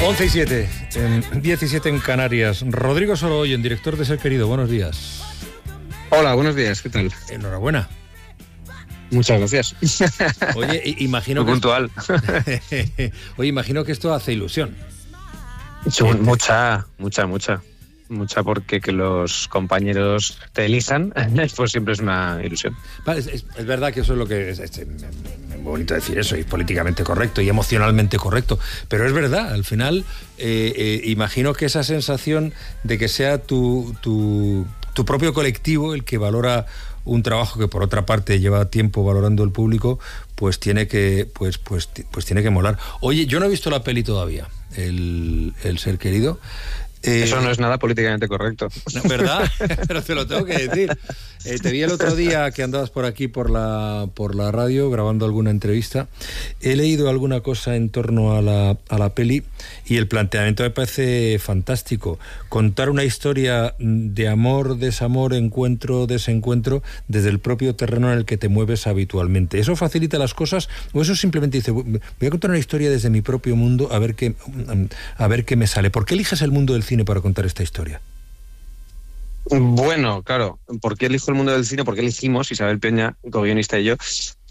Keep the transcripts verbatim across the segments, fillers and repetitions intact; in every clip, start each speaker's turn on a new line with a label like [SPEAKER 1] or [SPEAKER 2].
[SPEAKER 1] once y siete, en diecisiete en Canarias. Rodrigo Sorogoyen, director de Ser Querido, buenos días.
[SPEAKER 2] Hola, buenos días, ¿qué tal?
[SPEAKER 1] Enhorabuena.
[SPEAKER 2] Muchas gracias.
[SPEAKER 1] Oye, imagino
[SPEAKER 2] Muy
[SPEAKER 1] que
[SPEAKER 2] puntual.
[SPEAKER 1] Oye, imagino que esto hace ilusión.
[SPEAKER 2] Sí, mucha, mucha, mucha. Mucha porque que los compañeros te elijan, pues siempre es una ilusión.
[SPEAKER 1] Vale, es, es, es verdad que eso es lo que es, es, es bonito decir eso, y políticamente correcto y emocionalmente correcto, pero es verdad, al final eh, eh, imagino que esa sensación de que sea tu, tu, tu propio colectivo el que valora un trabajo que por otra parte lleva tiempo valorando el público, pues tiene que pues pues pues tiene que molar. Oye, yo no he visto la peli todavía, el, el Ser Querido. Eh,
[SPEAKER 2] Eso no es nada políticamente correcto.
[SPEAKER 1] ¿Verdad? Pero te lo tengo que decir. Eh, te vi el otro día que andabas por aquí por la por la radio grabando alguna entrevista. He leído alguna cosa en torno a la, a la peli y el planteamiento me parece fantástico. Contar una historia de amor, desamor, encuentro, desencuentro desde el propio terreno en el que te mueves habitualmente. ¿Eso facilita las cosas o eso simplemente dice, voy a contar una historia desde mi propio mundo a ver qué, a ver qué me sale? ¿Por qué eliges el mundo del cine para contar esta historia?
[SPEAKER 2] Bueno, claro, ¿por qué elijo el mundo del cine? ¿Por qué elegimos, Isabel Peña, co-guionista y yo?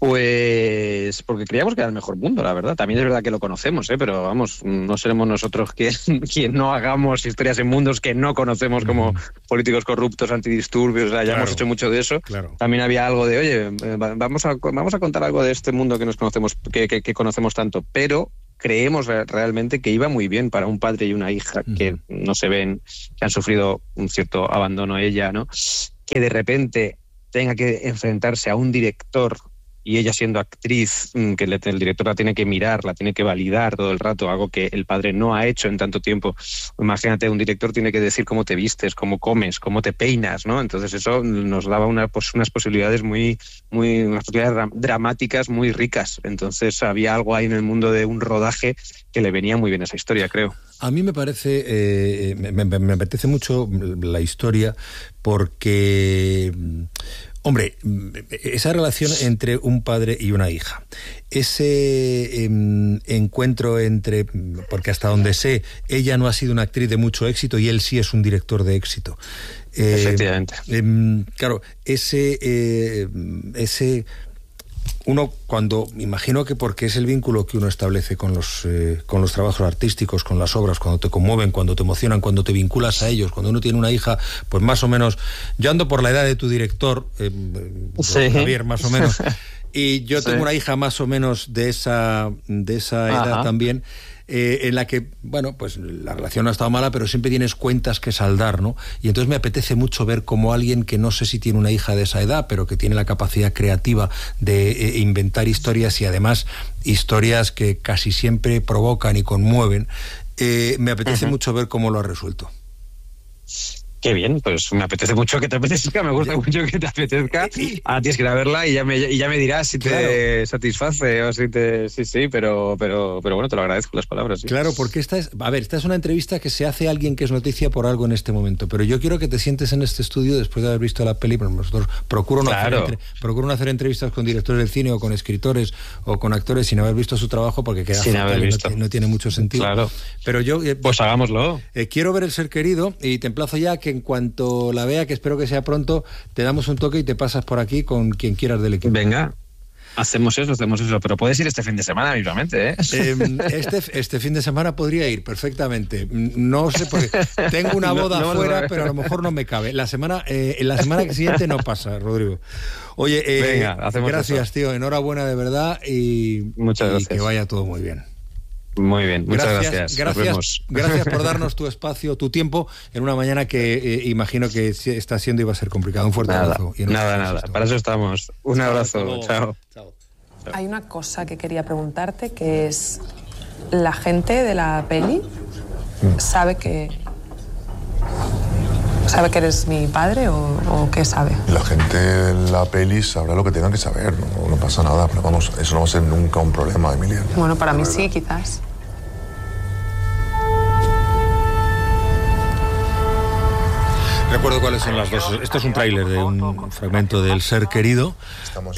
[SPEAKER 2] Pues porque creíamos que era el mejor mundo, la verdad. También es verdad que lo conocemos, ¿eh? Pero vamos, no seremos nosotros quien, quien no hagamos historias en mundos que no conocemos, como políticos corruptos, antidisturbios, o sea, ya claro, hemos hecho mucho de eso.
[SPEAKER 1] Claro.
[SPEAKER 2] También había algo de, oye, vamos a, vamos a contar algo de este mundo que nos conocemos, que, que, que conocemos tanto, pero creemos realmente que iba muy bien para un padre y una hija que uh-huh. no se ven, que han sufrido un cierto abandono ella, ¿no? Que de repente tenga que enfrentarse a un director y ella siendo actriz, que el director la tiene que mirar, la tiene que validar todo el rato, algo que el padre no ha hecho en tanto tiempo. Imagínate, un director tiene que decir cómo te vistes, cómo comes, cómo te peinas, ¿no? Entonces eso nos daba una, pues, unas posibilidades muy, muy, unas posibilidades dramáticas muy ricas. Entonces había algo ahí en el mundo de un rodaje que le venía muy bien a esa historia, creo.
[SPEAKER 1] A mí me parece, eh, me, me, me apetece mucho la historia porque... Hombre, esa relación entre un padre y una hija, ese eh, encuentro entre, porque hasta donde sé, ella no ha sido una actriz de mucho éxito y él sí es un director de éxito.
[SPEAKER 2] Eh, Efectivamente.
[SPEAKER 1] Eh, claro, ese, eh, ese, uno cuando, imagino que porque es el vínculo que uno establece con los, eh, con los trabajos artísticos, con las obras, cuando te conmueven, cuando te emocionan, cuando te vinculas a ellos, cuando uno tiene una hija, pues más o menos, yo ando por la edad de tu director, eh,
[SPEAKER 2] sí.
[SPEAKER 1] Javier, más o menos, y yo sí. tengo una hija más o menos de esa, de esa edad Ajá. también, eh, en la que, bueno, pues la relación no ha estado mala, pero siempre tienes cuentas que saldar, ¿no? Y entonces me apetece mucho ver cómo alguien que no sé si tiene una hija de esa edad, pero que tiene la capacidad creativa de eh, inventar historias y además historias que casi siempre provocan y conmueven, eh, me apetece uh-huh. mucho ver cómo lo ha resuelto.
[SPEAKER 2] Qué bien, pues me apetece mucho que te apetezca, me gusta mucho que te apetezca. Ahora tienes que ir a verla y ya me, y ya me dirás si te claro. satisface o si te... Sí, sí, pero, pero, pero bueno, te lo agradezco las palabras. ¿Sí?
[SPEAKER 1] Claro, porque esta es... A ver, esta es una entrevista que se hace a alguien que es noticia por algo en este momento, pero yo quiero que te sientes en este estudio después de haber visto la peli, pero nosotros procuro no, claro. hacer, entre, procuro no hacer entrevistas con directores del cine o con escritores o con actores sin haber visto su trabajo porque queda
[SPEAKER 2] sin haber visto.
[SPEAKER 1] No, no tiene mucho sentido.
[SPEAKER 2] Claro.
[SPEAKER 1] Pero yo... Eh,
[SPEAKER 2] pues hagámoslo.
[SPEAKER 1] Eh, quiero ver El Ser Querido y te emplazo ya que en cuanto la vea, que espero que sea pronto, te damos un toque y te pasas por aquí con quien quieras del equipo.
[SPEAKER 2] Venga, hacemos eso, hacemos eso, pero puedes ir este fin de semana mismamente, ¿eh?
[SPEAKER 1] eh este, este fin de semana podría ir perfectamente. No sé, porque tengo una boda no, no afuera, pero a lo mejor no me cabe. La semana, eh, la semana siguiente no pasa, Rodrigo. Oye, eh,
[SPEAKER 2] Venga, hacemos
[SPEAKER 1] gracias,
[SPEAKER 2] eso.
[SPEAKER 1] tío, enhorabuena de verdad y,
[SPEAKER 2] Muchas
[SPEAKER 1] y
[SPEAKER 2] gracias.
[SPEAKER 1] que vaya todo muy bien.
[SPEAKER 2] Muy bien, muchas gracias.
[SPEAKER 1] Gracias, gracias, gracias por darnos tu espacio, tu tiempo en una mañana que eh, imagino que está siendo y va a ser complicado. Un fuerte
[SPEAKER 2] nada,
[SPEAKER 1] abrazo.
[SPEAKER 2] Y nada, nada, para eso estamos. Un abrazo, chao.
[SPEAKER 1] Chao.
[SPEAKER 3] Chao. Hay una cosa que quería preguntarte, que es, ¿la gente de la peli sabe que sabe que eres mi padre o, o qué sabe?
[SPEAKER 4] La gente de la peli sabrá lo que tengan que saber, no, no pasa nada, pero vamos, eso no va a ser nunca un problema, Emilia.
[SPEAKER 3] Bueno, para mí sí, quizás.
[SPEAKER 1] Recuerdo cuáles son las dos. Esto es un tráiler de un fragmento del Ser Querido,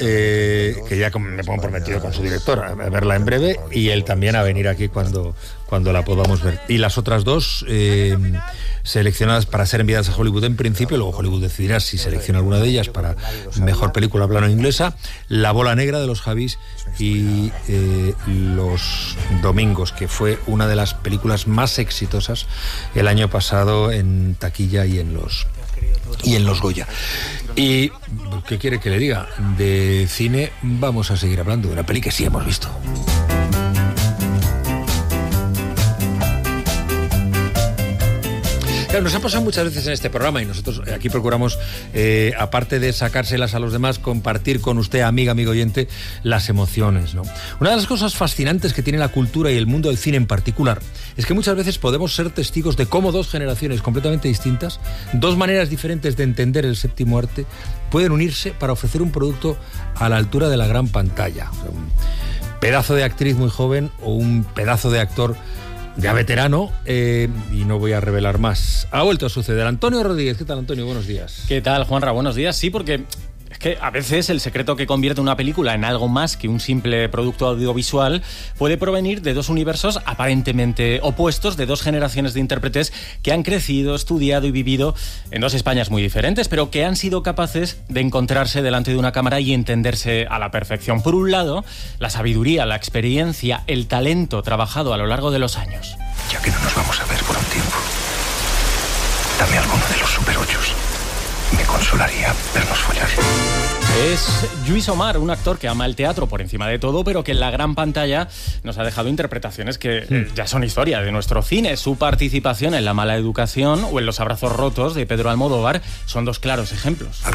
[SPEAKER 1] eh, que ya me pongo prometido con su director a verla en breve y él también a venir aquí cuando, cuando la podamos ver. Y las otras dos eh, seleccionadas para ser enviadas a Hollywood en principio, luego Hollywood decidirá si selecciona alguna de ellas para mejor película plano inglesa, La bola negra de los Javis y eh, Los domingos, que fue una de las películas más exitosas el año pasado en taquilla y en los y en los Goya. Y ¿qué quiere que le diga? De cine vamos a seguir hablando de una peli que sí hemos visto. Claro, nos ha pasado muchas veces en este programa y nosotros aquí procuramos, eh, aparte de sacárselas a los demás, compartir con usted, amiga, amigo oyente, las emociones, ¿no? Una de las cosas fascinantes que tiene la cultura y el mundo del cine en particular es que muchas veces podemos ser testigos de cómo dos generaciones completamente distintas, dos maneras diferentes de entender el séptimo arte, pueden unirse para ofrecer un producto a la altura de la gran pantalla. O sea, un pedazo de actriz muy joven o un pedazo de actor ya veterano, eh, y no voy a revelar más. Ha vuelto a suceder. Antonio Rodríguez, ¿qué tal, Antonio? Buenos días.
[SPEAKER 5] ¿Qué tal, Juanra? Buenos días. Sí, porque es que a veces el secreto que convierte una película en algo más que un simple producto audiovisual puede provenir de dos universos aparentemente opuestos, de dos generaciones de intérpretes que han crecido, estudiado y vivido en dos Españas muy diferentes, pero que han sido capaces de encontrarse delante de una cámara y entenderse a la perfección. Por un lado, la sabiduría, la experiencia, el talento trabajado a lo largo de los años.
[SPEAKER 6] Ya que no nos vamos a ver por un tiempo, dame alguno de los Super ochos. Me consolaría vernos follar.
[SPEAKER 5] Es Lluís Omar, un actor que ama el teatro por encima de todo, pero que en la gran pantalla nos ha dejado interpretaciones que eh, ya son historia de nuestro cine. Su participación en La mala educación o en Los abrazos rotos de Pedro Almodóvar son dos claros ejemplos.